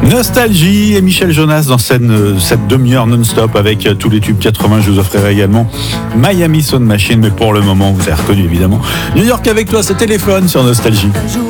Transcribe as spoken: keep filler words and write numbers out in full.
Nostalgie et Michel Jonas dans cette, cette demi-heure non-stop avec tous les tubes quatre-vingts. Je vous offrirai également Miami Sound Machine, mais pour le moment, vous avez reconnu évidemment New York avec toi, ce téléphone sur Nostalgie.